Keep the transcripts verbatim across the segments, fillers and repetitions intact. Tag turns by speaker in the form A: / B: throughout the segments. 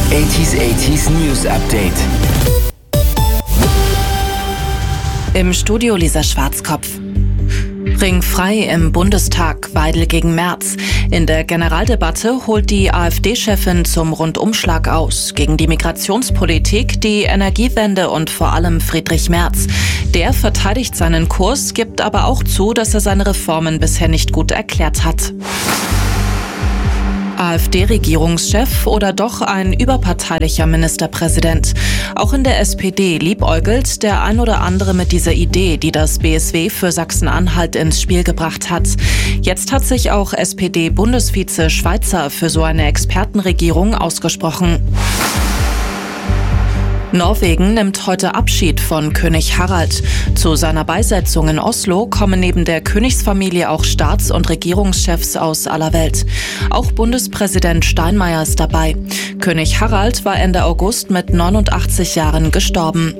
A: achtziger achtziger News Update.
B: Im Studio Lisa Schwarzkopf. Ringfrei im Bundestag, Weidel gegen Merz. In der Generaldebatte holt die AfD-Chefin zum Rundumschlag aus. Gegen die Migrationspolitik, die Energiewende und vor allem Friedrich Merz. Der verteidigt seinen Kurs, gibt aber auch zu, dass er seine Reformen bisher nicht gut erklärt hat. AfD-Regierungschef oder doch ein überparteilicher Ministerpräsident? Auch in der S P D liebäugelt der ein oder andere mit dieser Idee, die das B S W für Sachsen-Anhalt ins Spiel gebracht hat. Jetzt hat sich auch S P D-Bundesvize Schweizer für so eine Expertenregierung ausgesprochen. Norwegen nimmt heute Abschied von König Harald. Zu seiner Beisetzung in Oslo kommen neben der Königsfamilie auch Staats- und Regierungschefs aus aller Welt. Auch Bundespräsident Steinmeier ist dabei. König Harald war Ende August mit neunundachtzig Jahren gestorben.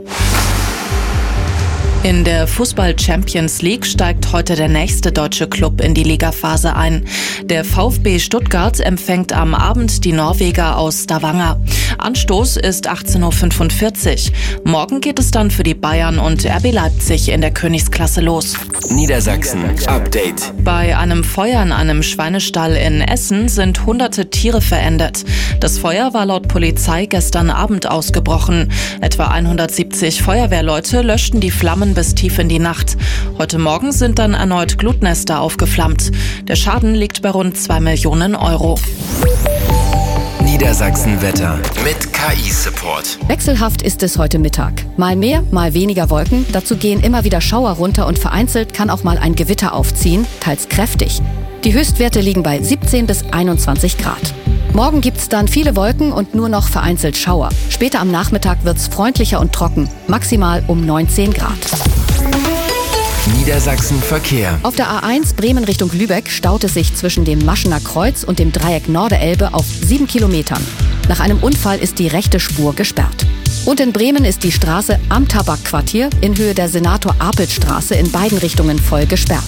B: In der Fußball-Champions League steigt heute der nächste deutsche Club in die Ligaphase ein. Der VfB Stuttgart empfängt am Abend die Norweger aus Stavanger. Anstoß ist achtzehn Uhr fünfundvierzig. Morgen geht es dann für die Bayern und R B Leipzig in der Königsklasse los.
A: Niedersachsen Update.
B: Bei einem Feuer in einem Schweinestall in Essen sind hunderte Tiere verendet. Das Feuer war laut Polizei gestern Abend ausgebrochen. Etwa hundertsiebzig Feuerwehrleute löschten die Flammen bis tief in die Nacht. Heute Morgen sind dann erneut Glutnester aufgeflammt. Der Schaden liegt bei rund zwei Millionen Euro.
A: Niedersachsen Wetter mit K I-Support.
C: Wechselhaft ist es heute Mittag. Mal mehr, mal weniger Wolken. Dazu gehen immer wieder Schauer runter und vereinzelt kann auch mal ein Gewitter aufziehen, teils kräftig. Die Höchstwerte liegen bei siebzehn bis einundzwanzig Grad. Morgen gibt's dann viele Wolken und nur noch vereinzelt Schauer. Später am Nachmittag wird's freundlicher und trocken, maximal um neunzehn Grad.
A: Niedersachsen Verkehr.
C: Auf der A eins Bremen Richtung Lübeck staut es sich zwischen dem Maschener Kreuz und dem Dreieck Norderelbe auf sieben Kilometern. Nach einem Unfall ist die rechte Spur gesperrt. Und in Bremen ist die Straße am Tabakquartier in Höhe der Senator-Apelt-Straße in beiden Richtungen voll gesperrt.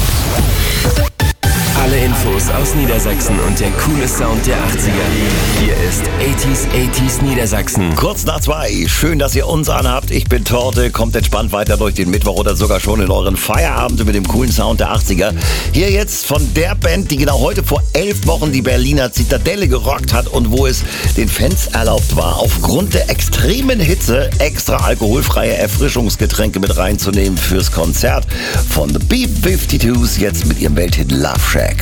A: Alle Infos aus Niedersachsen und der coole Sound der achtziger. Hier ist achtziger achtziger Niedersachsen.
D: Kurz nach zwei. Schön, dass ihr uns anhabt. Ich bin Torte. Kommt entspannt weiter durch den Mittwoch oder sogar schon in euren Feierabend mit dem coolen Sound der achtziger. Hier jetzt von der Band, die genau heute vor elf Wochen die Berliner Zitadelle gerockt hat und wo es den Fans erlaubt war, aufgrund der extremen Hitze extra alkoholfreie Erfrischungsgetränke mit reinzunehmen fürs Konzert. Von The B fünfundfünfzig jetzt mit ihrem Welthit Love Shack.